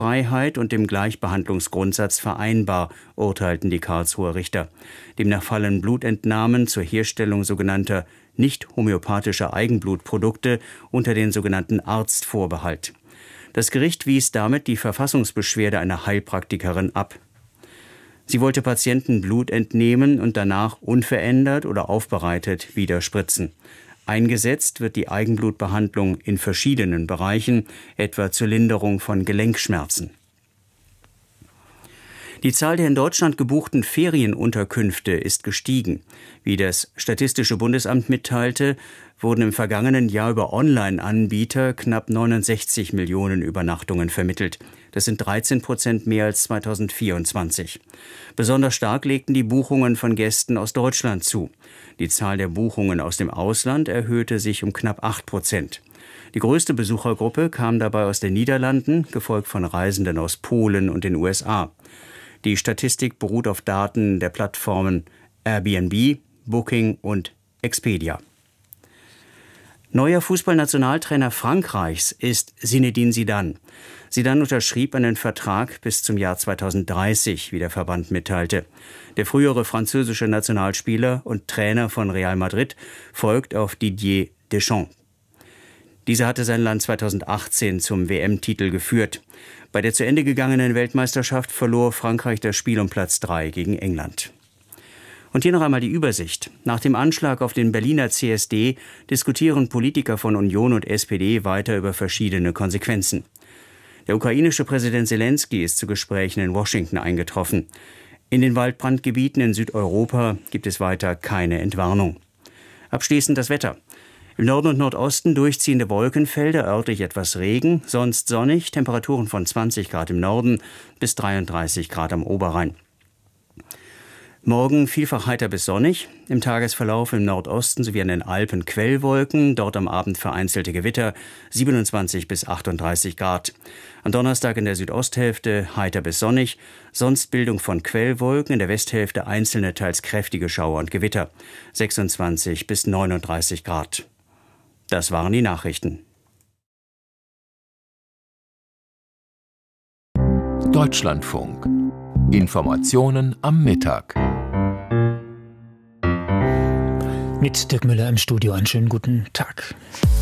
Freiheit und dem Gleichbehandlungsgrundsatz vereinbar, urteilten die Karlsruher Richter. Demnach fallen Blutentnahmen zur Herstellung sogenannter nicht homöopathischer Eigenblutprodukte unter den sogenannten Arztvorbehalt. Das Gericht wies damit die Verfassungsbeschwerde einer Heilpraktikerin ab. Sie wollte Patienten Blut entnehmen und danach unverändert oder aufbereitet wieder spritzen. Eingesetzt wird die Eigenblutbehandlung in verschiedenen Bereichen, etwa zur Linderung von Gelenkschmerzen. Die Zahl der in Deutschland gebuchten Ferienunterkünfte ist gestiegen. Wie das Statistische Bundesamt mitteilte, wurden im vergangenen Jahr über Online-Anbieter knapp 69 Millionen Übernachtungen vermittelt. Das sind 13% mehr als 2024. Besonders stark legten die Buchungen von Gästen aus Deutschland zu. Die Zahl der Buchungen aus dem Ausland erhöhte sich um knapp 8%. Die größte Besuchergruppe kam dabei aus den Niederlanden, gefolgt von Reisenden aus Polen und den USA. Die Statistik beruht auf Daten der Plattformen Airbnb, Booking und Expedia. Neuer Fußballnationaltrainer Frankreichs ist Zinedine Zidane. Zidane unterschrieb einen Vertrag bis zum Jahr 2030, wie der Verband mitteilte. Der frühere französische Nationalspieler und Trainer von Real Madrid folgt auf Didier Deschamps. Dieser hatte sein Land 2018 zum WM-Titel geführt. Bei der zu Ende gegangenen Weltmeisterschaft verlor Frankreich das Spiel um Platz 3 gegen England. Und hier noch einmal die Übersicht. Nach dem Anschlag auf den Berliner CSD diskutieren Politiker von Union und SPD weiter über verschiedene Konsequenzen. Der ukrainische Präsident Selenskyj ist zu Gesprächen in Washington eingetroffen. In den Waldbrandgebieten in Südeuropa gibt es weiter keine Entwarnung. Abschließend das Wetter. Im Norden und Nordosten durchziehende Wolkenfelder, örtlich etwas Regen, sonst sonnig, Temperaturen von 20 Grad im Norden bis 33 Grad am Oberrhein. Morgen vielfach heiter bis sonnig, im Tagesverlauf im Nordosten sowie an den Alpen Quellwolken, dort am Abend vereinzelte Gewitter, 27 bis 38 Grad. Am Donnerstag in der Südosthälfte heiter bis sonnig, sonst Bildung von Quellwolken, in der Westhälfte einzelne teils kräftige Schauer und Gewitter, 26 bis 39 Grad. Das waren die Nachrichten. Deutschlandfunk. Informationen am Mittag. Mit Dirk Müller im Studio. Einen schönen guten Tag.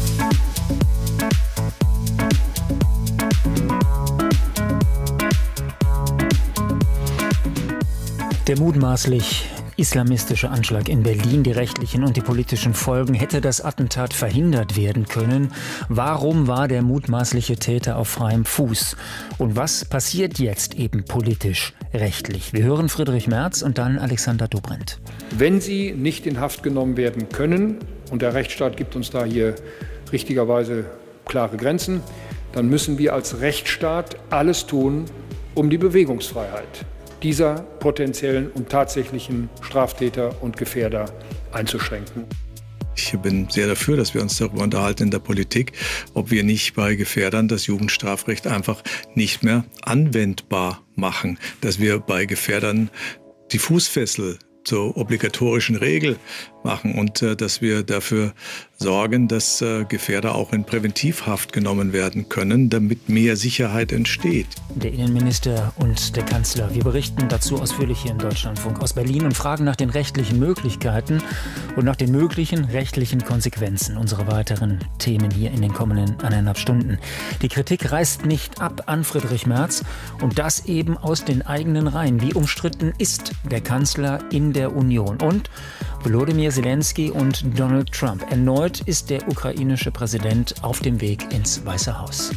Der mutmaßlich islamistische Anschlag in Berlin, die rechtlichen und die politischen Folgen, hätte das Attentat verhindert werden können? Warum war der mutmaßliche Täter auf freiem Fuß? Und was passiert jetzt eben politisch, rechtlich? Wir hören Friedrich Merz und dann Alexander Dobrindt. Wenn sie nicht in Haft genommen werden können, und der Rechtsstaat gibt uns da hier richtigerweise klare Grenzen, dann müssen wir als Rechtsstaat alles tun, um die Bewegungsfreiheit dieser potenziellen und tatsächlichen Straftäter und Gefährder einzuschränken. Ich bin sehr dafür, dass wir uns darüber unterhalten in der Politik, ob wir nicht bei Gefährdern das Jugendstrafrecht einfach nicht mehr anwendbar machen. Dass wir bei Gefährdern die Fußfessel zur obligatorischen Regel machen und dass wir dafür sorgen, dass Gefährder auch in Präventivhaft genommen werden können, damit mehr Sicherheit entsteht. Der Innenminister und der Kanzler. Wir berichten dazu ausführlich hier im Deutschlandfunk aus Berlin und fragen nach den rechtlichen Möglichkeiten und nach den möglichen rechtlichen Konsequenzen. Unsere weiteren Themen hier in den kommenden 1,5 Stunden. Die Kritik reißt nicht ab an Friedrich Merz und das eben aus den eigenen Reihen. Wie umstritten ist der Kanzler in der Union? Und Volodymyr Zelenskyj und Donald Trump. Erneut ist der ukrainische Präsident auf dem Weg ins Weiße Haus.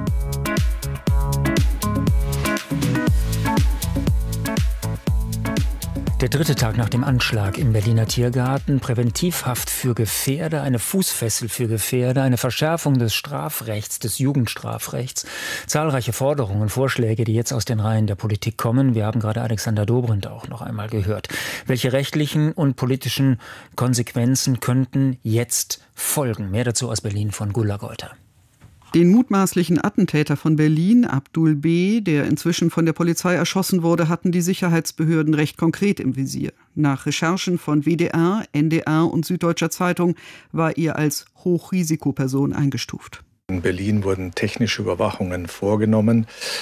Der dritte Tag nach dem Anschlag im Berliner Tiergarten, Präventivhaft für Gefährder, eine Fußfessel für Gefährder, eine Verschärfung des Strafrechts, des Jugendstrafrechts, zahlreiche Forderungen, Vorschläge, die jetzt aus den Reihen der Politik kommen. Wir haben gerade Alexander Dobrindt auch noch einmal gehört. Welche rechtlichen und politischen Konsequenzen könnten jetzt folgen? Mehr dazu aus Berlin von Gula Golter. Den mutmaßlichen Attentäter von Berlin, Abdul B., der inzwischen von der Polizei erschossen wurde, hatten die Sicherheitsbehörden recht konkret im Visier. Nach Recherchen von WDR, NDR und Süddeutscher Zeitung war er als Hochrisikoperson eingestuft. In Berlin wurden technische Überwachungen vorgenommen.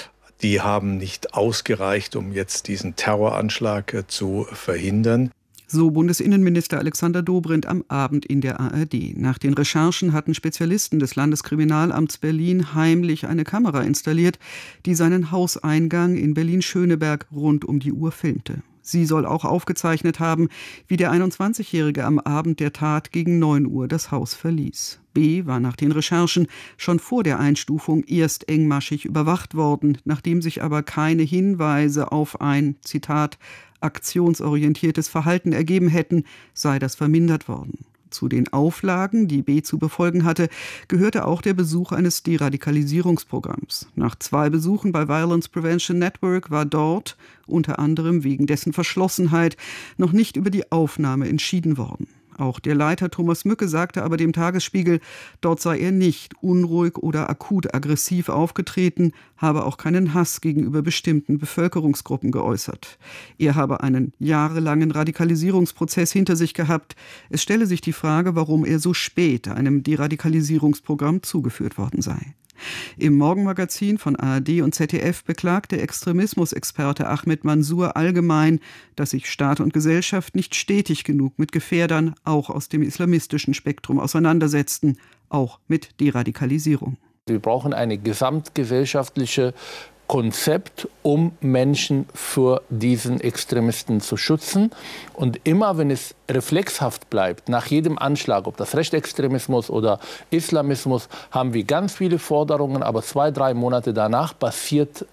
die haben nicht ausgereicht, um jetzt diesen Terroranschlag zu verhindern. So Bundesinnenminister Alexander Dobrindt am Abend in der ARD. Nach den Recherchen hatten Spezialisten des Landeskriminalamts Berlin heimlich eine Kamera installiert, die seinen Hauseingang in Berlin-Schöneberg rund um die Uhr filmte. Sie soll auch aufgezeichnet haben, wie der 21-Jährige am Abend der Tat gegen 9 Uhr das Haus verließ. B. war nach den Recherchen schon vor der Einstufung erst engmaschig überwacht worden, nachdem sich aber keine Hinweise auf ein, Zitat, aktionsorientiertes Verhalten ergeben hätten, sei das vermindert worden. Zu den Auflagen, die B. zu befolgen hatte, gehörte auch der Besuch eines Deradikalisierungsprogramms. Nach 2 Besuchen bei Violence Prevention Network war dort, unter anderem wegen dessen Verschlossenheit, noch nicht über die Aufnahme entschieden worden. Auch der Leiter Thomas Mücke sagte aber dem Tagesspiegel, dort sei er nicht unruhig oder akut aggressiv aufgetreten, habe auch keinen Hass gegenüber bestimmten Bevölkerungsgruppen geäußert. Er habe einen jahrelangen Radikalisierungsprozess hinter sich gehabt. Es stelle sich die Frage, warum er so spät einem Deradikalisierungsprogramm zugeführt worden sei. Im Morgenmagazin von ARD und ZDF beklagte Extremismusexperte Ahmed Mansour allgemein, dass sich Staat und Gesellschaft nicht stetig genug mit Gefährdern, auch aus dem islamistischen Spektrum, auseinandersetzten, auch mit Deradikalisierung. Wir brauchen eine gesamtgesellschaftliche Konzept, um Menschen vor diesen Extremisten zu schützen. Und immer, wenn es reflexhaft bleibt, nach jedem Anschlag, ob das Rechtsextremismus oder Islamismus, haben wir ganz viele Forderungen, aber 2-3 Monate danach passiert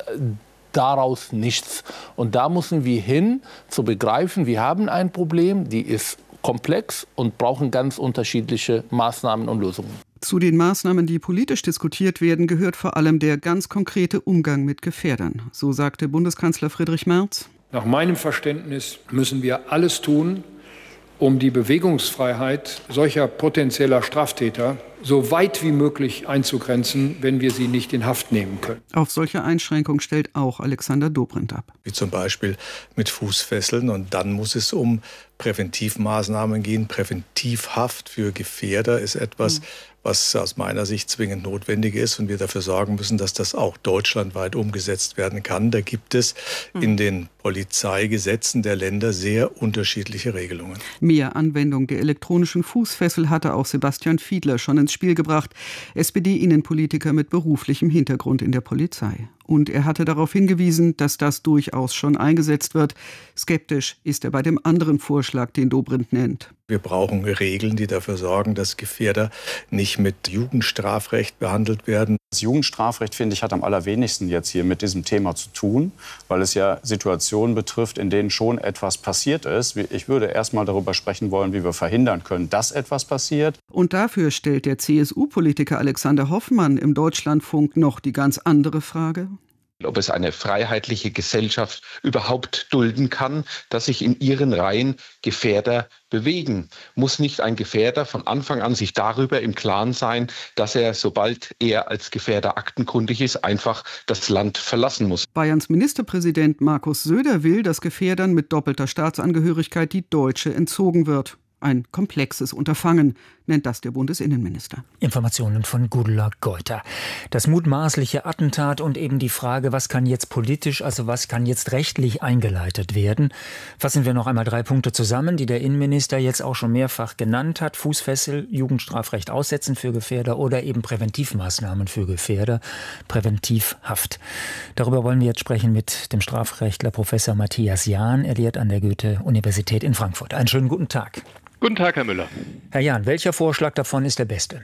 daraus nichts. Und da müssen wir hin, zu begreifen, wir haben ein Problem, die ist komplex und brauchen ganz unterschiedliche Maßnahmen und Lösungen. Zu den Maßnahmen, die politisch diskutiert werden, gehört vor allem der ganz konkrete Umgang mit Gefährdern. So sagte Bundeskanzler Friedrich Merz. Nach meinem Verständnis müssen wir alles tun, um die Bewegungsfreiheit solcher potenzieller Straftäter so weit wie möglich einzugrenzen, wenn wir sie nicht in Haft nehmen können. Auf solche Einschränkungen stellt auch Alexander Dobrindt ab. Wie zum Beispiel mit Fußfesseln. Und dann muss es um Präventivmaßnahmen gehen. Präventivhaft für Gefährder ist etwas, was aus meiner Sicht zwingend notwendig ist und wir dafür sorgen müssen, dass das auch deutschlandweit umgesetzt werden kann. Da gibt es in den Polizeigesetzen der Länder sehr unterschiedliche Regelungen. Mehr Anwendung der elektronischen Fußfessel hatte auch Sebastian Fiedler schon ins Spiel gebracht, SPD-Innenpolitiker mit beruflichem Hintergrund in der Polizei. Und er hatte darauf hingewiesen, dass das durchaus schon eingesetzt wird. Skeptisch ist er bei dem anderen Vorschlag, den Dobrindt nennt. Wir brauchen Regeln, die dafür sorgen, dass Gefährder nicht mit Jugendstrafrecht behandelt werden. Das Jugendstrafrecht, finde ich, hat am allerwenigsten jetzt hier mit diesem Thema zu tun, weil es ja Situationen betrifft, in denen schon etwas passiert ist. Ich würde erst mal darüber sprechen wollen, wie wir verhindern können, dass etwas passiert. Und dafür stellt der CSU-Politiker Alexander Hoffmann im Deutschlandfunk noch die ganz andere Frage. Ob es eine freiheitliche Gesellschaft überhaupt dulden kann, dass sich in ihren Reihen Gefährder bewegen. Muss nicht ein Gefährder von Anfang an sich darüber im Klaren sein, dass er, sobald er als Gefährder aktenkundig ist, einfach das Land verlassen muss? Bayerns Ministerpräsident Markus Söder will, dass Gefährdern mit doppelter Staatsangehörigkeit die deutsche entzogen wird. Ein komplexes Unterfangen, nennt das der Bundesinnenminister. Informationen von Gudula Geuter. Das mutmaßliche Attentat und eben die Frage, was kann jetzt politisch, also was kann jetzt rechtlich eingeleitet werden. Fassen wir noch einmal 3 Punkte zusammen, die der Innenminister jetzt auch schon mehrfach genannt hat. Fußfessel, Jugendstrafrecht aussetzen für Gefährder oder eben Präventivmaßnahmen für Gefährder, Präventivhaft. Darüber wollen wir jetzt sprechen mit dem Strafrechtler Professor Matthias Jahn. Er lehrt an der Goethe-Universität in Frankfurt. Einen schönen guten Tag. Guten Tag, Herr Müller. Herr Jahn, welcher Vorschlag davon ist der beste?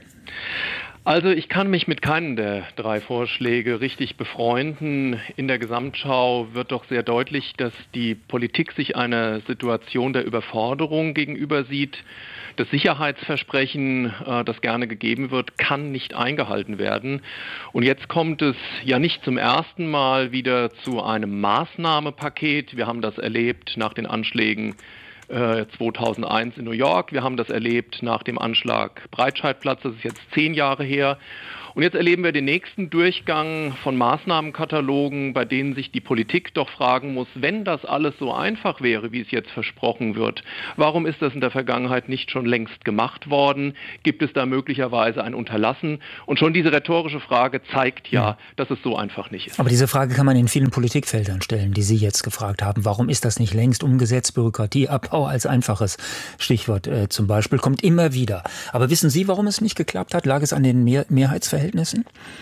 Also ich kann mich mit keinem der 3 Vorschläge richtig befreunden. In der Gesamtschau wird doch sehr deutlich, dass die Politik sich einer Situation der Überforderung gegenüber sieht. Das Sicherheitsversprechen, das gerne gegeben wird, kann nicht eingehalten werden. Und jetzt kommt es ja nicht zum ersten Mal wieder zu einem Maßnahmenpaket. Wir haben das erlebt nach den Anschlägen 2001 in New York. Wir haben das erlebt nach dem Anschlag Breitscheidplatz. Das ist jetzt 10 Jahre her. Und jetzt erleben wir den nächsten Durchgang von Maßnahmenkatalogen, bei denen sich die Politik doch fragen muss, wenn das alles so einfach wäre, wie es jetzt versprochen wird, warum ist das in der Vergangenheit nicht schon längst gemacht worden? Gibt es da möglicherweise ein Unterlassen? Und schon diese rhetorische Frage zeigt ja, dass es so einfach nicht ist. Aber diese Frage kann man in vielen Politikfeldern stellen, die Sie jetzt gefragt haben. Warum ist das nicht längst umgesetzt? Bürokratieabbau als einfaches Stichwort zum Beispiel kommt immer wieder. Aber wissen Sie, warum es nicht geklappt hat? Lag es an den Mehrheitsverhältnissen?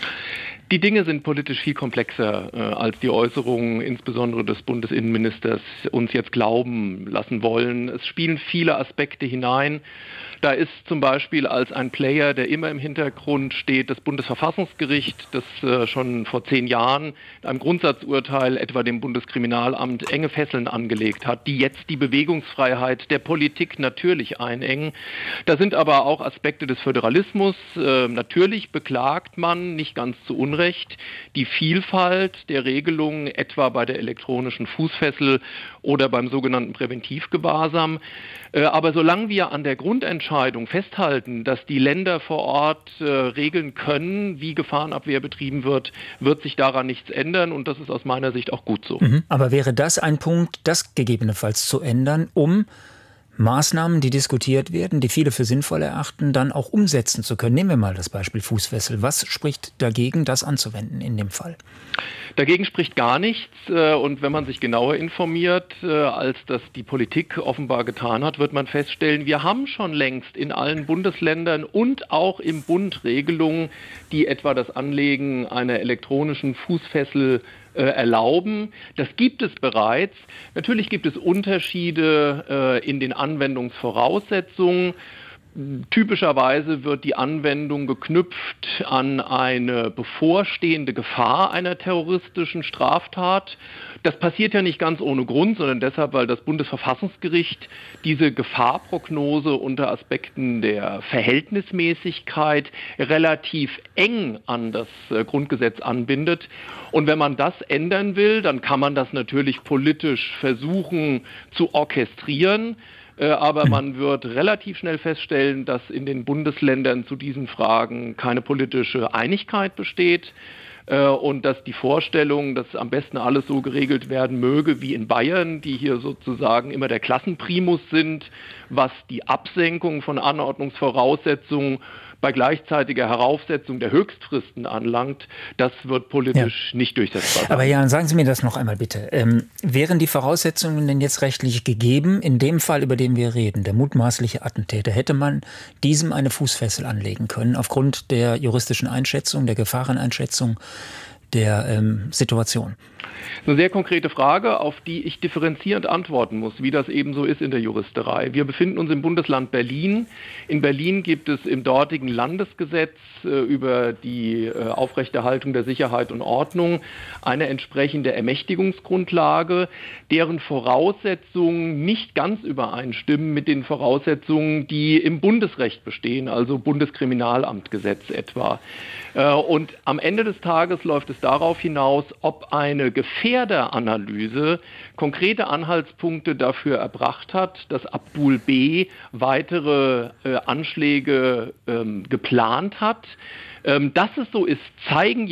Die Dinge sind politisch viel komplexer, als die Äußerungen insbesondere des Bundesinnenministers uns jetzt glauben lassen wollen. Es spielen viele Aspekte hinein. Da ist zum Beispiel als ein Player, der immer im Hintergrund steht, das Bundesverfassungsgericht, das schon vor 10 Jahren in einem Grundsatzurteil etwa dem Bundeskriminalamt enge Fesseln angelegt hat, die jetzt die Bewegungsfreiheit der Politik natürlich einengen. Da sind aber auch Aspekte des Föderalismus. Natürlich beklagt man, nicht ganz zu Unrecht, die Vielfalt der Regelungen, etwa bei der elektronischen Fußfessel oder beim sogenannten Präventivgewahrsam. Aber solange wir an der Grundentscheidung festhalten, dass die Länder vor Ort regeln können, wie Gefahrenabwehr betrieben wird, wird sich daran nichts ändern und das ist aus meiner Sicht auch gut so. Aber wäre das ein Punkt, das gegebenenfalls zu ändern, um Maßnahmen, die diskutiert werden, die viele für sinnvoll erachten, dann auch umsetzen zu können? Nehmen wir mal das Beispiel Fußfessel. Was spricht dagegen, das anzuwenden in dem Fall? Dagegen spricht gar nichts und wenn man sich genauer informiert, als das die Politik offenbar getan hat, wird man feststellen, wir haben schon längst in allen Bundesländern und auch im Bund Regelungen, die etwa das Anlegen einer elektronischen Fußfessel erlauben. Das gibt es bereits. Natürlich gibt es Unterschiede in den Anwendungsvoraussetzungen. Typischerweise wird die Anwendung geknüpft an eine bevorstehende Gefahr einer terroristischen Straftat. Das passiert ja nicht ganz ohne Grund, sondern deshalb, weil das Bundesverfassungsgericht diese Gefahrprognose unter Aspekten der Verhältnismäßigkeit relativ eng an das Grundgesetz anbindet. Und wenn man das ändern will, dann kann man das natürlich politisch versuchen zu orchestrieren. Aber man wird relativ schnell feststellen, dass in den Bundesländern zu diesen Fragen keine politische Einigkeit besteht und dass die Vorstellung, dass am besten alles so geregelt werden möge wie in Bayern, die hier sozusagen immer der Klassenprimus sind, was die Absenkung von Anordnungsvoraussetzungen bei gleichzeitiger Heraufsetzung der Höchstfristen anlangt, das wird politisch nicht durchsetzbar sein. Aber Jan, sagen Sie mir das noch einmal bitte. Wären die Voraussetzungen denn jetzt rechtlich gegeben? In dem Fall, über den wir reden, der mutmaßliche Attentäter, hätte man diesem eine Fußfessel anlegen können, aufgrund der juristischen Einschätzung, der Gefahreneinschätzung der Situation? Das ist eine sehr konkrete Frage, auf die ich differenzierend antworten muss, wie das eben so ist in der Juristerei. Wir befinden uns im Bundesland Berlin. In Berlin gibt es im dortigen Landesgesetz über die Aufrechterhaltung der Sicherheit und Ordnung eine entsprechende Ermächtigungsgrundlage, deren Voraussetzungen nicht ganz übereinstimmen mit den Voraussetzungen, die im Bundesrecht bestehen, also Bundeskriminalamtgesetz etwa. Und am Ende des Tages läuft es darauf hinaus, ob eine Gefährderanalyse konkrete Anhaltspunkte dafür erbracht hat, dass Abdul B. weitere Anschläge geplant hat. Dass es so ist, zeigt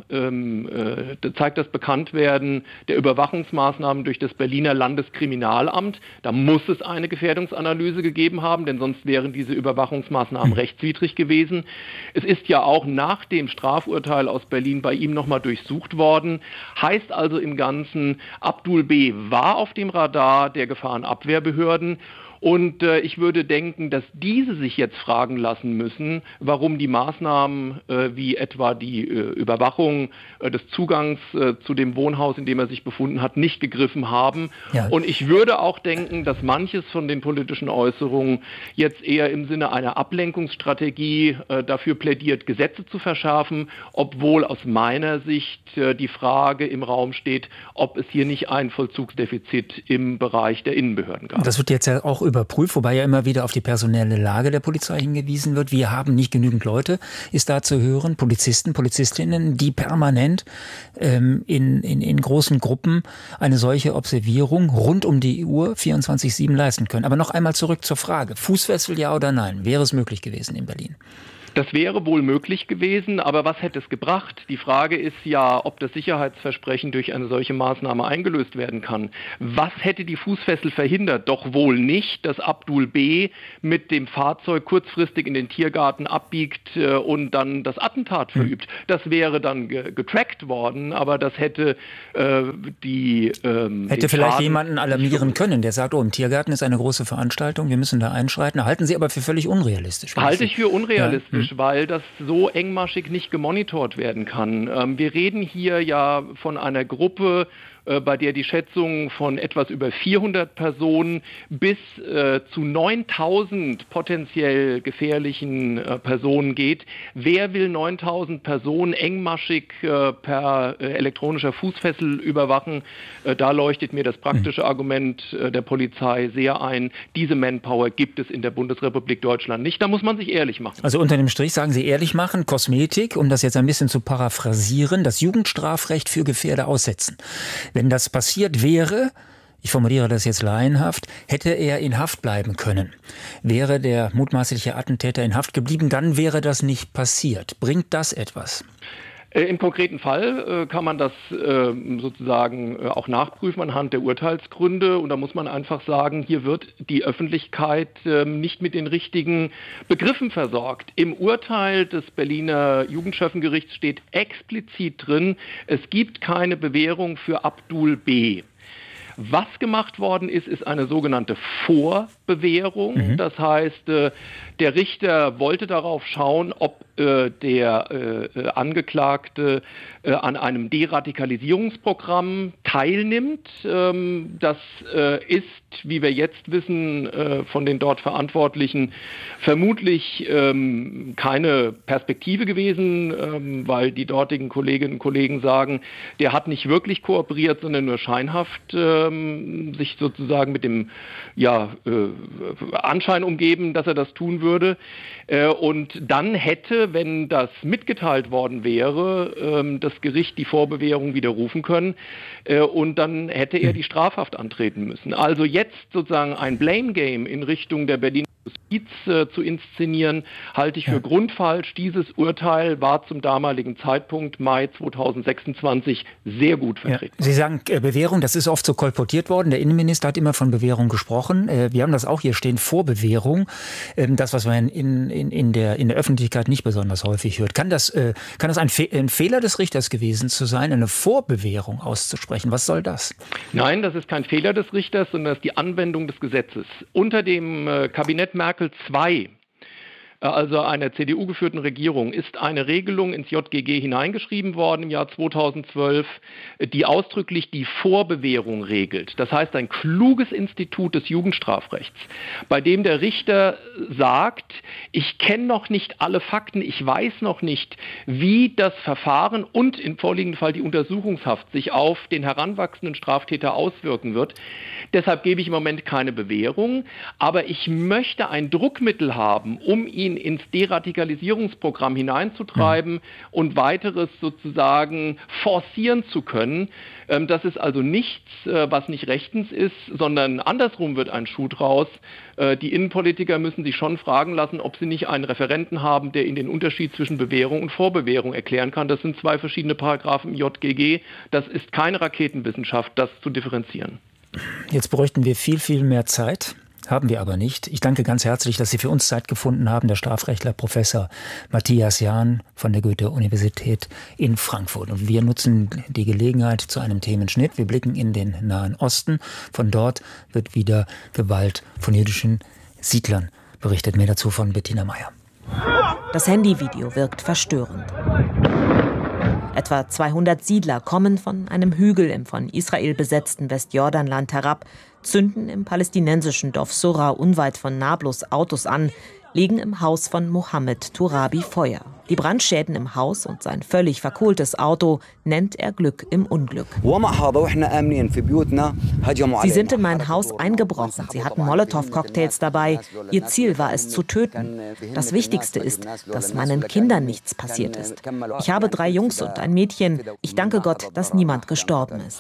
das Bekanntwerden der Überwachungsmaßnahmen durch das Berliner Landeskriminalamt. Da muss es eine Gefährdungsanalyse gegeben haben, denn sonst wären diese Überwachungsmaßnahmen rechtswidrig gewesen. Es ist ja auch nach dem Strafurteil aus Berlin bei ihm nochmal durchsucht worden. Heißt also im Ganzen, Abdul B. war auf dem Radar der Gefahrenabwehrbehörden. Und ich würde denken, dass diese sich jetzt fragen lassen müssen, warum die Maßnahmen wie etwa die Überwachung des Zugangs zu dem Wohnhaus, in dem er sich befunden hat, nicht gegriffen haben. Ja. Und ich würde auch denken, dass manches von den politischen Äußerungen jetzt eher im Sinne einer Ablenkungsstrategie dafür plädiert, Gesetze zu verschärfen, obwohl aus meiner Sicht die Frage im Raum steht, ob es hier nicht ein Vollzugsdefizit im Bereich der Innenbehörden gab. Das wird jetzt ja auch überprüft, wobei ja immer wieder auf die personelle Lage der Polizei hingewiesen wird. Wir haben nicht genügend Leute, ist da zu hören, Polizisten, Polizistinnen, die permanent in großen Gruppen eine solche Observierung rund um die Uhr 24/7 leisten können. Aber noch einmal zurück zur Frage, Fußfessel ja oder nein? Wäre es möglich gewesen in Berlin? Das wäre wohl möglich gewesen, aber was hätte es gebracht? Die Frage ist ja, ob das Sicherheitsversprechen durch eine solche Maßnahme eingelöst werden kann. Was hätte die Fußfessel verhindert? Doch wohl nicht, dass Abdul B. mit dem Fahrzeug kurzfristig in den Tiergarten abbiegt und dann das Attentat verübt. Das wäre dann getrackt worden, aber das hätte Hätte vielleicht jemanden alarmieren können, der sagt, im Tiergarten ist eine große Veranstaltung, wir müssen da einschreiten. Halten Sie aber für völlig unrealistisch? Halte ich für unrealistisch, weil das so engmaschig nicht gemonitort werden kann. Wir reden hier ja von einer Gruppe, bei der die Schätzung von etwas über 400 Personen bis zu 9000 potenziell gefährlichen Personen geht. Wer will 9000 Personen engmaschig per elektronischer Fußfessel überwachen? Da leuchtet mir das praktische Argument der Polizei sehr ein. Diese Manpower gibt es in der Bundesrepublik Deutschland nicht. Da muss man sich ehrlich machen. Also unter dem Strich sagen Sie ehrlich machen, Kosmetik, um das jetzt ein bisschen zu paraphrasieren, das Jugendstrafrecht für Gefährder aussetzen. Wenn das passiert wäre, ich formuliere das jetzt laienhaft, hätte er in Haft bleiben können. Wäre der mutmaßliche Attentäter in Haft geblieben, dann wäre das nicht passiert. Bringt das etwas? Im konkreten Fall kann man das sozusagen auch nachprüfen anhand der Urteilsgründe. Und da muss man einfach sagen, hier wird die Öffentlichkeit nicht mit den richtigen Begriffen versorgt. Im Urteil des Berliner Jugendschöffengerichts steht explizit drin, es gibt keine Bewährung für Abdul B. Was gemacht worden ist, ist eine sogenannte Vorbewährung. Das heißt, der Richter wollte darauf schauen, ob der Angeklagte an einem Deradikalisierungsprogramm teilnimmt. Das ist, wie wir jetzt wissen, von den dort Verantwortlichen vermutlich keine Perspektive gewesen, weil die dortigen Kolleginnen und Kollegen sagen, der hat nicht wirklich kooperiert, sondern nur scheinhaft sich sozusagen mit dem Anschein umgeben, dass er das tun würde. Und dann hätte, wenn das mitgeteilt worden wäre, das Gericht die Vorbewährung widerrufen können und dann hätte er die Strafhaft antreten müssen. Also jetzt sozusagen ein Blame Game in Richtung der Berliner Justiz zu inszenieren, halte ich für grundfalsch. Dieses Urteil war zum damaligen Zeitpunkt, Mai 2026, sehr gut vertreten. Ja. Sie sagen Bewährung, das ist oft so kolportiert worden. Der Innenminister hat immer von Bewährung gesprochen. Wir haben das auch hier stehen, Vorbewährung. Das, was man in der Öffentlichkeit nicht besonders häufig hört. Kann das ein Fehler des Richters gewesen zu sein, eine Vorbewährung auszusprechen? Was soll das? Nein, das ist kein Fehler des Richters, sondern das ist die Anwendung des Gesetzes. Unter dem Kabinett Merkel II, also einer CDU-geführten Regierung, ist eine Regelung ins JGG hineingeschrieben worden im Jahr 2012, die ausdrücklich die Vorbewährung regelt. Das heißt, ein kluges Institut des Jugendstrafrechts, bei dem der Richter sagt, ich kenne noch nicht alle Fakten, ich weiß noch nicht, wie das Verfahren und im vorliegenden Fall die Untersuchungshaft sich auf den heranwachsenden Straftäter auswirken wird. Deshalb gebe ich im Moment keine Bewährung, aber ich möchte ein Druckmittel haben, um ihn ins Deradikalisierungsprogramm hineinzutreiben und weiteres sozusagen forcieren zu können. Das ist also nichts, was nicht rechtens ist, sondern andersrum wird ein Schuh draus. Die Innenpolitiker müssen sich schon fragen lassen, ob sie nicht einen Referenten haben, der ihnen den Unterschied zwischen Bewährung und Vorbewährung erklären kann. Das sind zwei verschiedene Paragraphen im JGG. Das ist keine Raketenwissenschaft, das zu differenzieren. Jetzt bräuchten wir viel, viel mehr Zeit. Haben wir aber nicht. Ich danke ganz herzlich, dass Sie für uns Zeit gefunden haben. Der Strafrechtler Professor Matthias Jahn von der Goethe-Universität in Frankfurt. Und wir nutzen die Gelegenheit zu einem Themenschnitt. Wir blicken in den Nahen Osten. Von dort wird wieder Gewalt von jüdischen Siedlern berichtet. Mehr dazu von Bettina Meyer. Das Handyvideo wirkt verstörend. Etwa 200 Siedler kommen von einem Hügel im von Israel besetzten Westjordanland herab, zünden im palästinensischen Dorf Sora unweit von Nablus Autos an, legen im Haus von Mohammed Turabi Feuer. Die Brandschäden im Haus und sein völlig verkohltes Auto nennt er Glück im Unglück. Sie sind in mein Haus eingebrochen. Sie hatten Molotow-Cocktails dabei. Ihr Ziel war es zu töten. Das Wichtigste ist, dass meinen Kindern nichts passiert ist. Ich habe 3 Jungs und ein Mädchen. Ich danke Gott, dass niemand gestorben ist.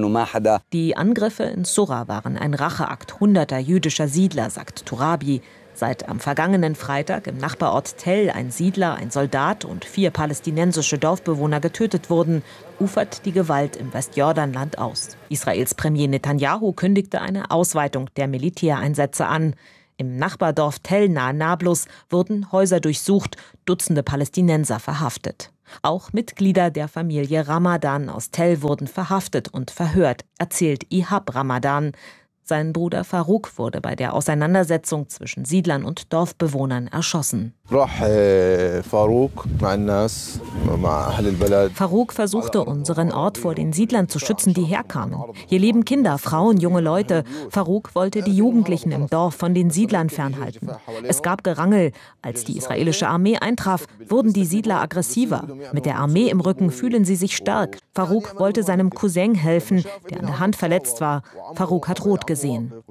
Die Angriffe in Sura waren ein Racheakt hunderter jüdischer Siedler, sagt Turabi. Seit am vergangenen Freitag im Nachbarort Tell ein Siedler, ein Soldat und 4 palästinensische Dorfbewohner getötet wurden, ufert die Gewalt im Westjordanland aus. Israels Premier Netanyahu kündigte eine Ausweitung der Militäreinsätze an. Im Nachbardorf Tell nahe Nablus wurden Häuser durchsucht, Dutzende Palästinenser verhaftet. Auch Mitglieder der Familie Ramadan aus Tell wurden verhaftet und verhört, erzählt Ihab Ramadan. Sein Bruder Farouk wurde bei der Auseinandersetzung zwischen Siedlern und Dorfbewohnern erschossen. Farouk versuchte, unseren Ort vor den Siedlern zu schützen, die herkamen. Hier leben Kinder, Frauen, junge Leute. Farouk wollte die Jugendlichen im Dorf von den Siedlern fernhalten. Es gab Gerangel. Als die israelische Armee eintraf, wurden die Siedler aggressiver. Mit der Armee im Rücken fühlen sie sich stark. Farouk wollte seinem Cousin helfen, der an der Hand verletzt war. Farouk hat rot gesehen.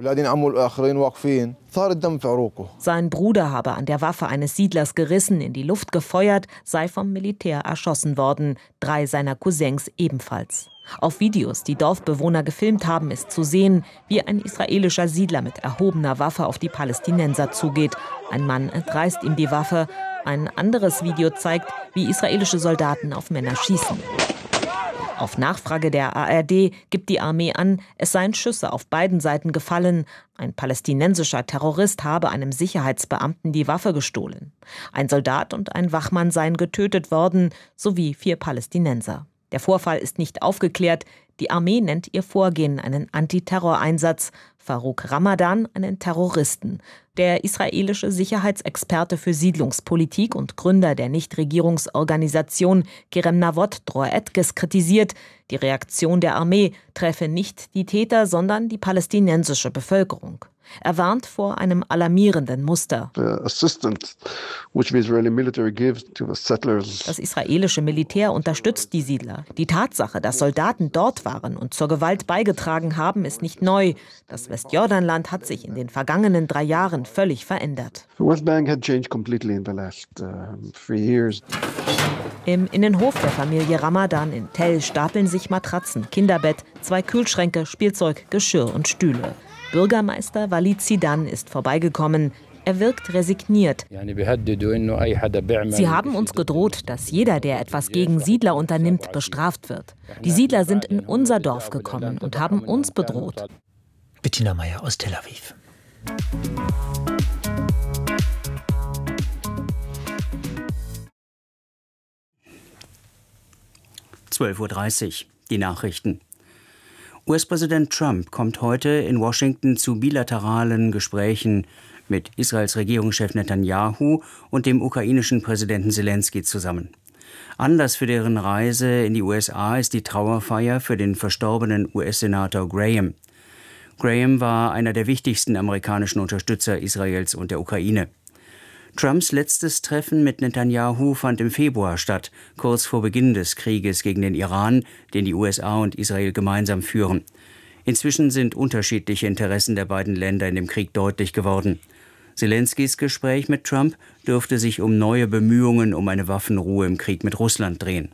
Sein Bruder habe an der Waffe eines Siedlers gerissen, in die Luft gefeuert, sei vom Militär erschossen worden, 3 seiner Cousins ebenfalls. Auf Videos, die Dorfbewohner gefilmt haben, ist zu sehen, wie ein israelischer Siedler mit erhobener Waffe auf die Palästinenser zugeht. Ein Mann entreißt ihm die Waffe. Ein anderes Video zeigt, wie israelische Soldaten auf Männer schießen. Auf Nachfrage der ARD gibt die Armee an, es seien Schüsse auf beiden Seiten gefallen. Ein palästinensischer Terrorist habe einem Sicherheitsbeamten die Waffe gestohlen. Ein Soldat und ein Wachmann seien getötet worden, sowie 4 Palästinenser. Der Vorfall ist nicht aufgeklärt. Die Armee nennt ihr Vorgehen einen Antiterroreinsatz, Farouk Ramadan einen Terroristen. Der israelische Sicherheitsexperte für Siedlungspolitik und Gründer der Nichtregierungsorganisation Kerem Navot Dror Etkes kritisiert, die Reaktion der Armee treffe nicht die Täter, sondern die palästinensische Bevölkerung. Er warnt vor einem alarmierenden Muster. Das israelische Militär unterstützt die Siedler. Die Tatsache, dass Soldaten dort waren und zur Gewalt beigetragen haben, ist nicht neu. Das Westjordanland hat sich in den vergangenen 3 Jahren völlig verändert. Im Innenhof der Familie Ramadan in Tell stapeln sich Matratzen, Kinderbett, 2 Kühlschränke, Spielzeug, Geschirr und Stühle. Bürgermeister Walid Zidan ist vorbeigekommen. Er wirkt resigniert. Sie haben uns gedroht, dass jeder, der etwas gegen Siedler unternimmt, bestraft wird. Die Siedler sind in unser Dorf gekommen und haben uns bedroht. Bettina Meyer aus Tel Aviv. (12:30 Uhr) Die Nachrichten. US-Präsident Trump kommt heute in Washington zu bilateralen Gesprächen mit Israels Regierungschef Netanyahu und dem ukrainischen Präsidenten Selenskyj zusammen. Anlass für deren Reise in die USA ist die Trauerfeier für den verstorbenen US-Senator Graham. Graham war einer der wichtigsten amerikanischen Unterstützer Israels und der Ukraine. Trumps letztes Treffen mit Netanyahu fand im Februar statt, kurz vor Beginn des Krieges gegen den Iran, den die USA und Israel gemeinsam führen. Inzwischen sind unterschiedliche Interessen der beiden Länder in dem Krieg deutlich geworden. Selenskys Gespräch mit Trump dürfte sich um neue Bemühungen um eine Waffenruhe im Krieg mit Russland drehen.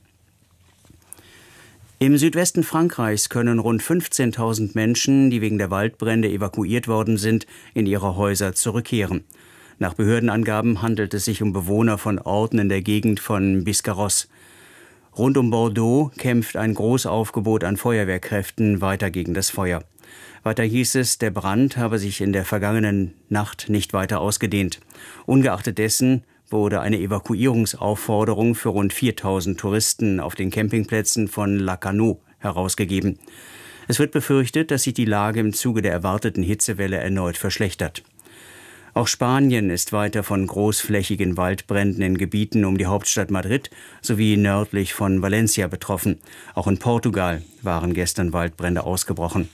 Im Südwesten Frankreichs können rund 15.000 Menschen, die wegen der Waldbrände evakuiert worden sind, in ihre Häuser zurückkehren. Nach Behördenangaben handelt es sich um Bewohner von Orten in der Gegend von Biscarrosse. Rund um Bordeaux kämpft ein Großaufgebot an Feuerwehrkräften weiter gegen das Feuer. Weiter hieß es, der Brand habe sich in der vergangenen Nacht nicht weiter ausgedehnt. Ungeachtet dessen wurde eine Evakuierungsaufforderung für rund 4.000 Touristen auf den Campingplätzen von Lacanau herausgegeben. Es wird befürchtet, dass sich die Lage im Zuge der erwarteten Hitzewelle erneut verschlechtert. Auch Spanien ist weiter von großflächigen Waldbränden in Gebieten um die Hauptstadt Madrid sowie nördlich von Valencia betroffen. Auch in Portugal waren gestern Waldbrände ausgebrochen.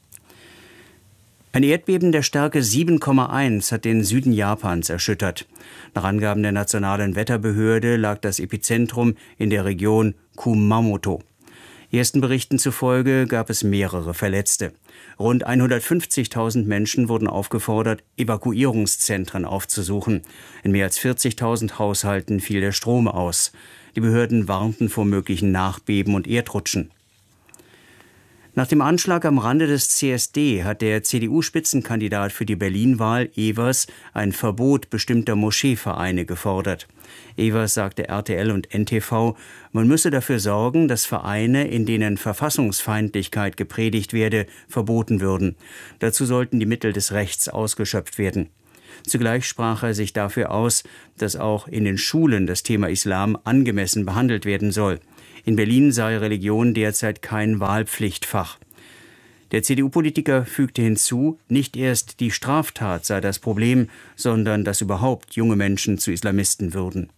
Ein Erdbeben der Stärke 7,1 hat den Süden Japans erschüttert. Nach Angaben der Nationalen Wetterbehörde lag das Epizentrum in der Region Kumamoto. Ersten Berichten zufolge gab es mehrere Verletzte. Rund 150.000 Menschen wurden aufgefordert, Evakuierungszentren aufzusuchen. In mehr als 40.000 Haushalten fiel der Strom aus. Die Behörden warnten vor möglichen Nachbeben und Erdrutschen. Nach dem Anschlag am Rande des CSD hat der CDU-Spitzenkandidat für die Berlin-Wahl, Evers, ein Verbot bestimmter Moscheevereine gefordert. Evers sagte RTL und NTV, man müsse dafür sorgen, dass Vereine, in denen Verfassungsfeindlichkeit gepredigt werde, verboten würden. Dazu sollten die Mittel des Rechts ausgeschöpft werden. Zugleich sprach er sich dafür aus, dass auch in den Schulen das Thema Islam angemessen behandelt werden soll. In Berlin sei Religion derzeit kein Wahlpflichtfach. Der CDU-Politiker fügte hinzu, nicht erst die Straftat sei das Problem, sondern dass überhaupt junge Menschen zu Islamisten würden.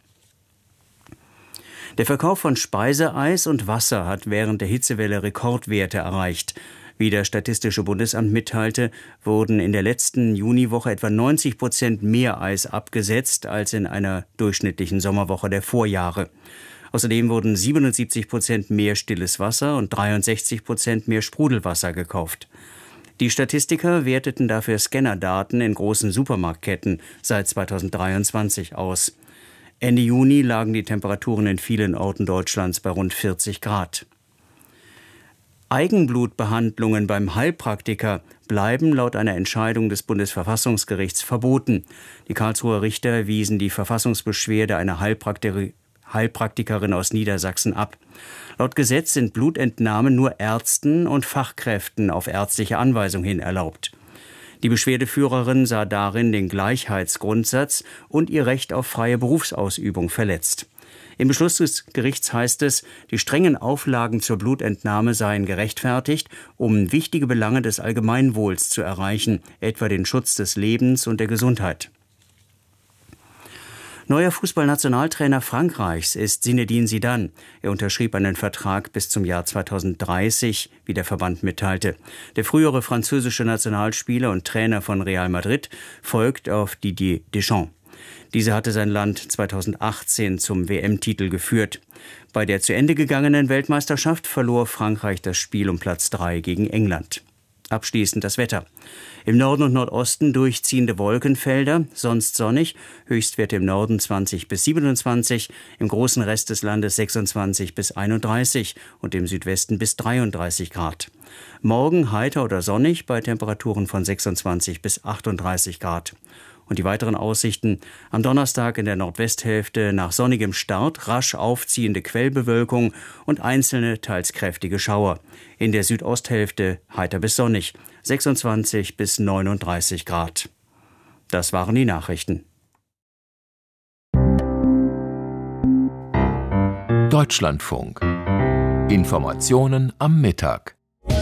Der Verkauf von Speiseeis und Wasser hat während der Hitzewelle Rekordwerte erreicht. Wie das Statistische Bundesamt mitteilte, wurden in der letzten Juniwoche etwa 90% mehr Eis abgesetzt als in einer durchschnittlichen Sommerwoche der Vorjahre. Außerdem wurden 77% mehr stilles Wasser und 63% mehr Sprudelwasser gekauft. Die Statistiker werteten dafür Scannerdaten in großen Supermarktketten seit 2023 aus. Ende Juni lagen die Temperaturen in vielen Orten Deutschlands bei rund 40 Grad. Eigenblutbehandlungen beim Heilpraktiker bleiben laut einer Entscheidung des Bundesverfassungsgerichts verboten. Die Karlsruher Richter wiesen die Verfassungsbeschwerde einer Heilpraktikerin aus Niedersachsen ab. Laut Gesetz sind Blutentnahmen nur Ärzten und Fachkräften auf ärztliche Anweisung hin erlaubt. Die Beschwerdeführerin sah darin den Gleichheitsgrundsatz und ihr Recht auf freie Berufsausübung verletzt. Im Beschluss des Gerichts heißt es, die strengen Auflagen zur Blutentnahme seien gerechtfertigt, um wichtige Belange des Allgemeinwohls zu erreichen, etwa den Schutz des Lebens und der Gesundheit. Neuer Fußballnationaltrainer Frankreichs ist Zinedine Zidane. Er unterschrieb einen Vertrag bis zum Jahr 2030, wie der Verband mitteilte. Der frühere französische Nationalspieler und Trainer von Real Madrid folgt auf Didier Deschamps. Dieser hatte sein Land 2018 zum WM-Titel geführt. Bei der zu Ende gegangenen Weltmeisterschaft verlor Frankreich das Spiel um Platz 3 gegen England. Abschließend das Wetter. Im Norden und Nordosten durchziehende Wolkenfelder, sonst sonnig, Höchstwerte im Norden 20 bis 27, im großen Rest des Landes 26 bis 31 und im Südwesten bis 33 Grad. Morgen heiter oder sonnig bei Temperaturen von 26 bis 38 Grad. Und die weiteren Aussichten: am Donnerstag in der Nordwesthälfte nach sonnigem Start rasch aufziehende Quellbewölkung und einzelne, teils kräftige Schauer. In der Südosthälfte heiter bis sonnig, 26 bis 39 Grad. Das waren die Nachrichten. Deutschlandfunk. Informationen am Mittag.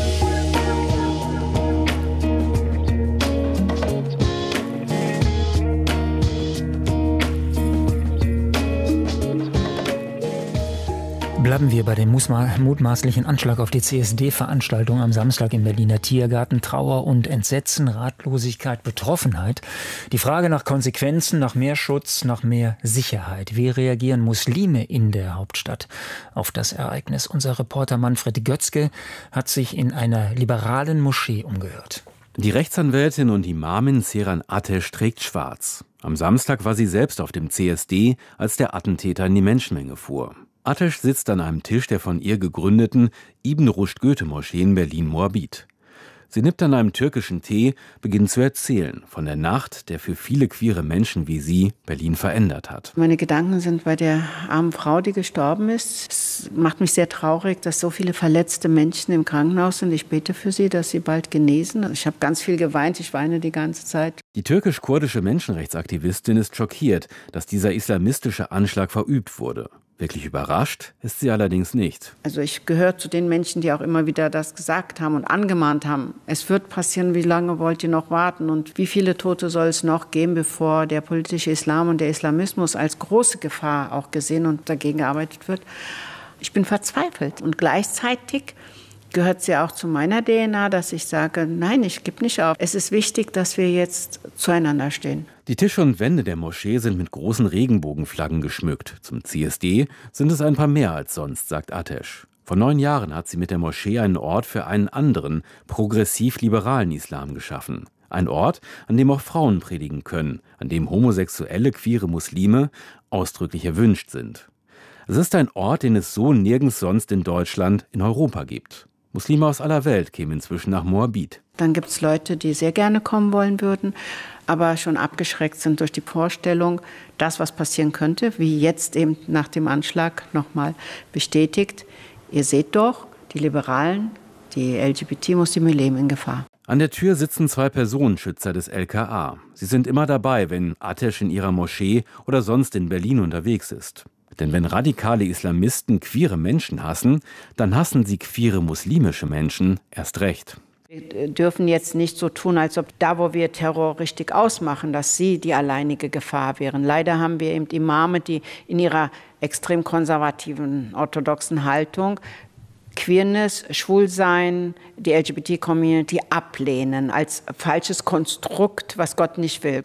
Bleiben wir bei dem mutmaßlichen Anschlag auf die CSD-Veranstaltung am Samstag im Berliner Tiergarten. Trauer und Entsetzen, Ratlosigkeit, Betroffenheit. Die Frage nach Konsequenzen, nach mehr Schutz, nach mehr Sicherheit. Wie reagieren Muslime in der Hauptstadt auf das Ereignis? Unser Reporter Manfred Götzke hat sich in einer liberalen Moschee umgehört. Die Rechtsanwältin und Imamin Seyran Ateş trägt schwarz. Am Samstag war sie selbst auf dem CSD, als der Attentäter in die Menschenmenge fuhr. Ateş sitzt an einem Tisch der von ihr gegründeten Ibn Rushd Goethe-Moschee in Berlin-Moabit. Sie nippt an einem türkischen Tee, beginnt zu erzählen von der Nacht, der für viele queere Menschen wie sie Berlin verändert hat. Meine Gedanken sind bei der armen Frau, die gestorben ist. Es macht mich sehr traurig, dass so viele verletzte Menschen im Krankenhaus sind. Ich bete für sie, dass sie bald genesen. Ich habe ganz viel geweint, ich weine die ganze Zeit. Die türkisch-kurdische Menschenrechtsaktivistin ist schockiert, dass dieser islamistische Anschlag verübt wurde. Wirklich überrascht ist sie allerdings nicht. Also ich gehöre zu den Menschen, die auch immer wieder das gesagt haben und angemahnt haben. Es wird passieren, wie lange wollt ihr noch warten und wie viele Tote soll es noch geben, bevor der politische Islam und der Islamismus als große Gefahr auch gesehen und dagegen gearbeitet wird. Ich bin verzweifelt und gleichzeitig gehört es ja auch zu meiner DNA, dass ich sage, nein, ich gebe nicht auf. Es ist wichtig, dass wir jetzt zueinander stehen. Die Tische und Wände der Moschee sind mit großen Regenbogenflaggen geschmückt. Zum CSD sind es ein paar mehr als sonst, sagt Ateş. Vor 9 Jahren hat sie mit der Moschee einen Ort für einen anderen, progressiv-liberalen Islam geschaffen. Ein Ort, an dem auch Frauen predigen können, an dem homosexuelle, queere Muslime ausdrücklich erwünscht sind. Es ist ein Ort, den es so nirgends sonst in Deutschland, in Europa gibt. Muslime aus aller Welt kämen inzwischen nach Moabit. Dann gibt es Leute, die sehr gerne kommen wollen würden, aber schon abgeschreckt sind durch die Vorstellung, das, was passieren könnte, wie jetzt eben nach dem Anschlag nochmal bestätigt. Ihr seht doch, die Liberalen, die LGBT-Muslime leben in Gefahr. An der Tür sitzen 2 Personenschützer des LKA. Sie sind immer dabei, wenn Ateş in ihrer Moschee oder sonst in Berlin unterwegs ist. Denn wenn radikale Islamisten queere Menschen hassen, dann hassen sie queere muslimische Menschen erst recht. Wir dürfen jetzt nicht so tun, als ob da, wo wir Terror richtig ausmachen, dass sie die alleinige Gefahr wären. Leider haben wir eben Imame, die in ihrer extrem konservativen, orthodoxen Haltung Queerness, Schwulsein, die LGBT-Community ablehnen als falsches Konstrukt, was Gott nicht will.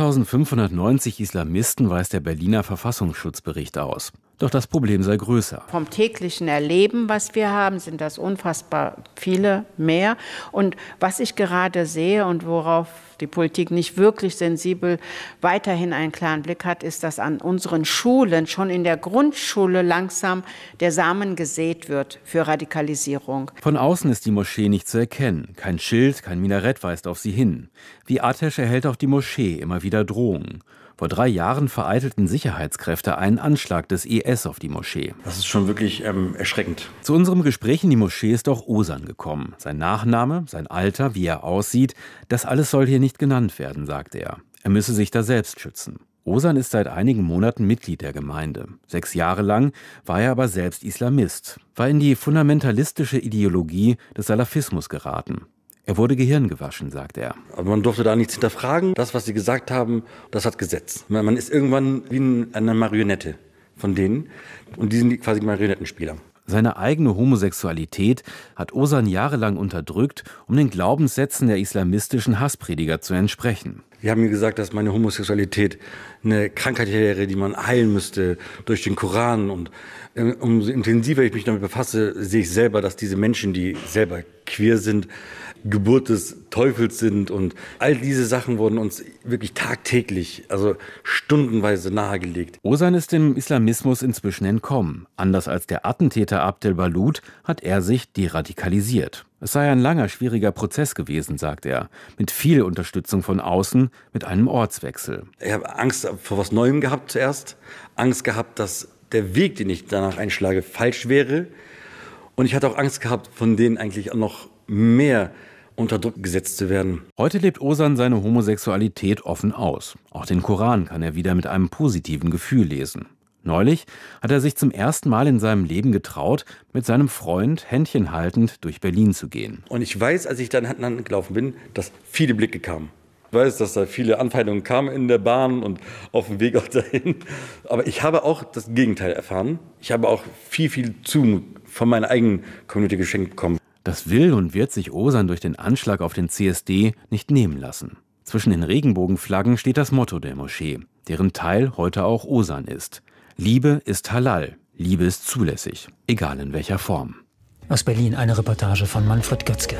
2590 Islamisten weist der Berliner Verfassungsschutzbericht aus. Doch das Problem sei größer. Vom täglichen Erleben, was wir haben, sind das unfassbar viele mehr. Und was ich gerade sehe und worauf die Politik nicht wirklich sensibel weiterhin einen klaren Blick hat, ist, dass an unseren Schulen, schon in der Grundschule langsam der Samen gesät wird für Radikalisierung. Von außen ist die Moschee nicht zu erkennen. Kein Schild, kein Minarett weist auf sie hin. Wie Ateş erhält auch die Moschee immer wieder Drohungen. Vor 3 Jahren vereitelten Sicherheitskräfte einen Anschlag des IS auf die Moschee. Das ist schon wirklich erschreckend. Zu unserem Gespräch in die Moschee ist auch Ozan gekommen. Sein Nachname, sein Alter, wie er aussieht, das alles soll hier nicht genannt werden, sagt er. Er müsse sich da selbst schützen. Ozan ist seit einigen Monaten Mitglied der Gemeinde. 6 Jahre lang war er aber selbst Islamist, war in die fundamentalistische Ideologie des Salafismus geraten. Er wurde gehirngewaschen, sagt er. Aber man durfte da nichts hinterfragen. Das, was sie gesagt haben, das hat Gesetz. Man ist irgendwann wie eine Marionette von denen. Und die sind quasi Marionettenspieler. Seine eigene Homosexualität hat Ozan jahrelang unterdrückt, um den Glaubenssätzen der islamistischen Hassprediger zu entsprechen. Die haben mir gesagt, dass meine Homosexualität eine Krankheit wäre, die man heilen müsste durch den Koran. Und umso intensiver ich mich damit befasse, sehe ich selber, dass diese Menschen, die selber queer sind, Geburt des Teufels sind, und all diese Sachen wurden uns wirklich tagtäglich, also stundenweise nahegelegt. Ozan ist dem Islamismus inzwischen entkommen. Anders als der Attentäter Abdel Balut hat er sich deradikalisiert. Es sei ein langer, schwieriger Prozess gewesen, sagt er, mit viel Unterstützung von außen, mit einem Ortswechsel. Ich habe Angst vor was Neuem gehabt zuerst, Angst gehabt, dass der Weg, den ich danach einschlage, falsch wäre, und ich hatte auch Angst gehabt, von denen eigentlich auch noch mehr unter Druck gesetzt zu werden. Heute lebt Ozan seine Homosexualität offen aus. Auch den Koran kann er wieder mit einem positiven Gefühl lesen. Neulich hat er sich zum ersten Mal in seinem Leben getraut, mit seinem Freund Händchen haltend durch Berlin zu gehen. Und ich weiß, als ich dann Hand in Hand gelaufen bin, dass viele Blicke kamen. Ich weiß, dass da viele Anfeindungen kamen in der Bahn und auf dem Weg auch dahin. Aber ich habe auch das Gegenteil erfahren. Ich habe auch viel Zumut von meiner eigenen Community geschenkt bekommen. Das will und wird sich Ozan durch den Anschlag auf den CSD nicht nehmen lassen. Zwischen den Regenbogenflaggen steht das Motto der Moschee, deren Teil heute auch Ozan ist. Liebe ist halal, Liebe ist zulässig, egal in welcher Form. Aus Berlin eine Reportage von Manfred Götzke.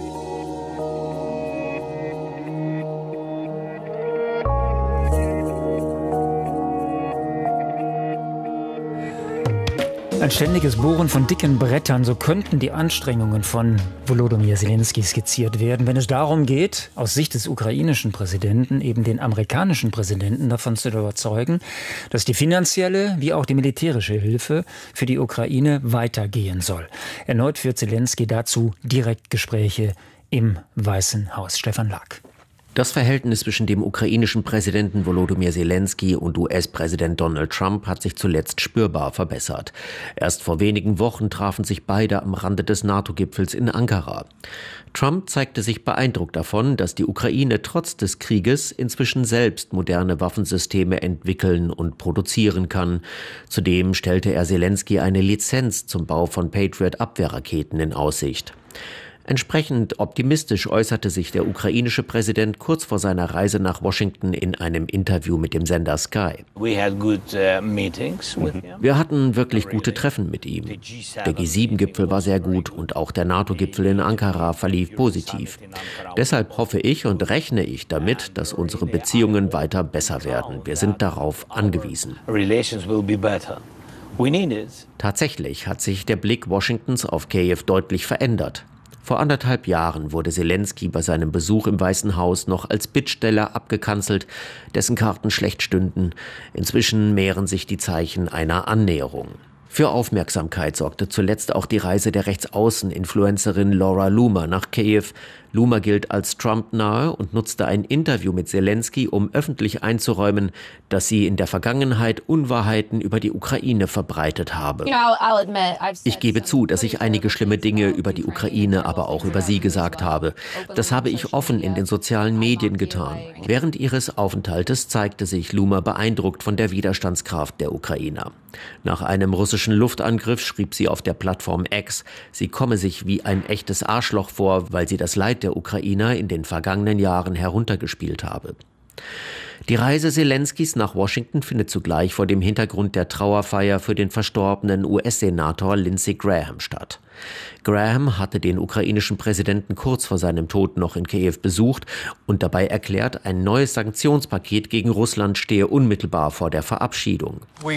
Ein ständiges Bohren von dicken Brettern, so könnten die Anstrengungen von Volodymyr Zelensky skizziert werden, wenn es darum geht, aus Sicht des ukrainischen Präsidenten eben den amerikanischen Präsidenten davon zu überzeugen, dass die finanzielle wie auch die militärische Hilfe für die Ukraine weitergehen soll. Erneut führt Zelensky dazu Direktgespräche im Weißen Haus. Stefan Lack. Das Verhältnis zwischen dem ukrainischen Präsidenten Volodymyr Zelensky und US-Präsident Donald Trump hat sich zuletzt spürbar verbessert. Erst vor wenigen Wochen trafen sich beide am Rande des NATO-Gipfels in Ankara. Trump zeigte sich beeindruckt davon, dass die Ukraine trotz des Krieges inzwischen selbst moderne Waffensysteme entwickeln und produzieren kann. Zudem stellte er Zelensky eine Lizenz zum Bau von Patriot-Abwehrraketen in Aussicht. Entsprechend optimistisch äußerte sich der ukrainische Präsident kurz vor seiner Reise nach Washington in einem Interview mit dem Sender Sky. Wir hatten wirklich gute Treffen mit ihm. Der G7-Gipfel war sehr gut und auch der NATO-Gipfel in Ankara verlief positiv. Deshalb hoffe ich und rechne ich damit, dass unsere Beziehungen weiter besser werden. Wir sind darauf angewiesen. Tatsächlich hat sich der Blick Washingtons auf Kiew deutlich verändert. Vor 1,5 Jahren wurde Selenskyj bei seinem Besuch im Weißen Haus noch als Bittsteller abgekanzelt, dessen Karten schlecht stünden. Inzwischen mehren sich die Zeichen einer Annäherung. Für Aufmerksamkeit sorgte zuletzt auch die Reise der Rechtsaußen-Influencerin Laura Loomer nach Kiew. Loomer gilt als Trump-nahe und nutzte ein Interview mit Selenskyj, um öffentlich einzuräumen, dass sie in der Vergangenheit Unwahrheiten über die Ukraine verbreitet habe. Ich gebe zu, dass ich einige schlimme Dinge über die Ukraine, aber auch über sie gesagt habe. Das habe ich offen in den sozialen Medien getan. Während ihres Aufenthaltes zeigte sich Loomer beeindruckt von der Widerstandskraft der Ukrainer. Nach einem russischen Luftangriff schrieb sie auf der Plattform X, sie komme sich wie ein echtes Arschloch vor, weil sie das Leid der Ukrainer in den vergangenen Jahren heruntergespielt habe. Die Reise Selenskyjs nach Washington findet zugleich vor dem Hintergrund der Trauerfeier für den verstorbenen US-Senator Lindsey Graham statt. Graham hatte den ukrainischen Präsidenten kurz vor seinem Tod noch in Kiew besucht und dabei erklärt, ein neues Sanktionspaket gegen Russland stehe unmittelbar vor der Verabschiedung.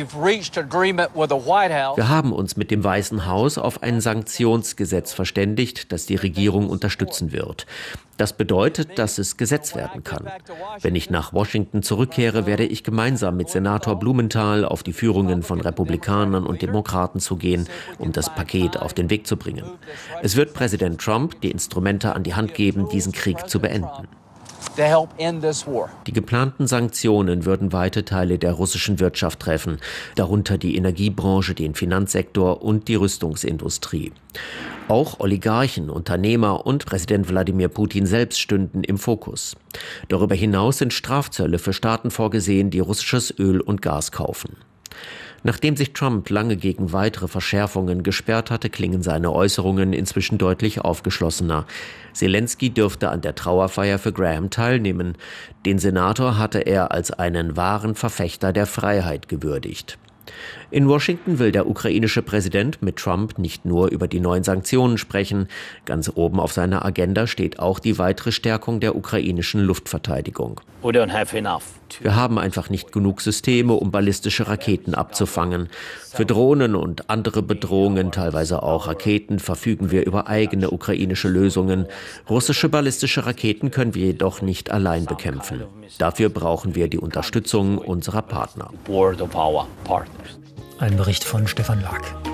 Wir haben uns mit dem Weißen Haus auf ein Sanktionsgesetz verständigt, das die Regierung unterstützen wird. Das bedeutet, dass es Gesetz werden kann. Wenn ich nach Washington zurückkehre, werde ich gemeinsam mit Senator Blumenthal auf die Führungen von Republikanern und Demokraten zugehen, um das Paket auf den Weg zu bringen. Es wird Präsident Trump die Instrumente an die Hand geben, diesen Krieg zu beenden. Die geplanten Sanktionen würden weite Teile der russischen Wirtschaft treffen, darunter die Energiebranche, den Finanzsektor und die Rüstungsindustrie. Auch Oligarchen, Unternehmer und Präsident Wladimir Putin selbst stünden im Fokus. Darüber hinaus sind Strafzölle für Staaten vorgesehen, die russisches Öl und Gas kaufen. Nachdem sich Trump lange gegen weitere Verschärfungen gesperrt hatte, klingen seine Äußerungen inzwischen deutlich aufgeschlossener. Selenskyj dürfte an der Trauerfeier für Graham teilnehmen. Den Senator hatte er als einen wahren Verfechter der Freiheit gewürdigt. In Washington will der ukrainische Präsident mit Trump nicht nur über die neuen Sanktionen sprechen. Ganz oben auf seiner Agenda steht auch die weitere Stärkung der ukrainischen Luftverteidigung. Wir haben einfach nicht genug Systeme, um ballistische Raketen abzufangen. Für Drohnen und andere Bedrohungen, teilweise auch Raketen, verfügen wir über eigene ukrainische Lösungen. Russische ballistische Raketen können wir jedoch nicht allein bekämpfen. Dafür brauchen wir die Unterstützung unserer Partner. Ein Bericht von Stefan Lag.